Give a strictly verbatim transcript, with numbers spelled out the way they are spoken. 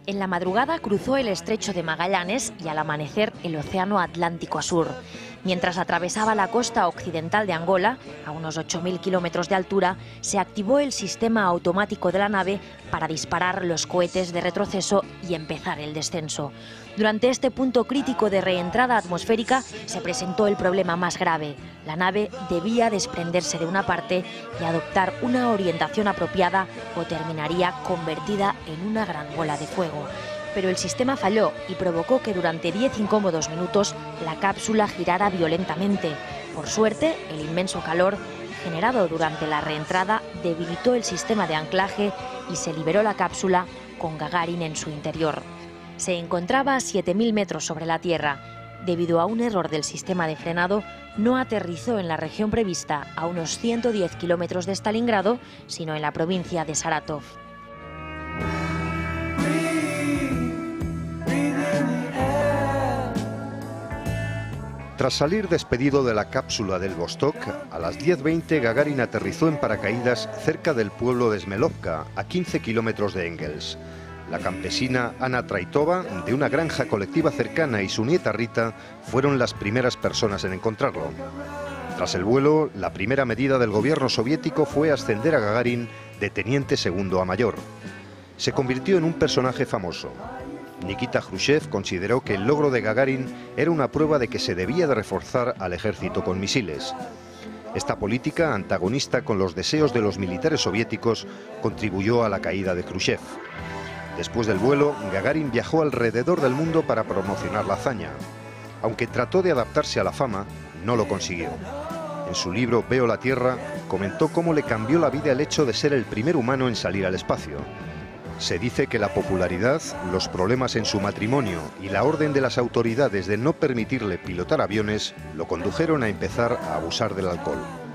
En la madrugada cruzó el estrecho de Magallanes y al amanecer el océano Atlántico a sur. Mientras atravesaba la costa occidental de Angola, a unos ocho mil kilómetros de altura, se activó el sistema automático de la nave para disparar los cohetes de retroceso y empezar el descenso. Durante este punto crítico de reentrada atmosférica se presentó el problema más grave. La nave debía desprenderse de una parte y adoptar una orientación apropiada o terminaría convertida en una gran bola de fuego. Pero el sistema falló y provocó que durante diez incómodos minutos la cápsula girara violentamente. Por suerte, el inmenso calor generado durante la reentrada debilitó el sistema de anclaje y se liberó la cápsula con Gagarin en su interior. Se encontraba a siete mil metros sobre la Tierra. Debido a un error del sistema de frenado, no aterrizó en la región prevista, a unos ciento diez kilómetros de Stalingrado, sino en la provincia de Saratov. Tras salir despedido de la cápsula del Vostok, a las diez veinte Gagarin aterrizó en paracaídas cerca del pueblo de Smelovka, a quince kilómetros de Engels. La campesina Anna Traitova, de una granja colectiva cercana, y su nieta Rita fueron las primeras personas en encontrarlo. Tras el vuelo, la primera medida del gobierno soviético fue ascender a Gagarin de teniente segundo a mayor. Se convirtió en un personaje famoso. Nikita Khrushchev consideró que el logro de Gagarin era una prueba de que se debía de reforzar al ejército con misiles. Esta política, antagonista con los deseos de los militares soviéticos, contribuyó a la caída de Khrushchev. Después del vuelo, Gagarin viajó alrededor del mundo para promocionar la hazaña. Aunque trató de adaptarse a la fama, no lo consiguió. En su libro Veo la Tierra, comentó cómo le cambió la vida el hecho de ser el primer humano en salir al espacio. Se dice que la popularidad, los problemas en su matrimonio y la orden de las autoridades de no permitirle pilotar aviones lo condujeron a empezar a abusar del alcohol.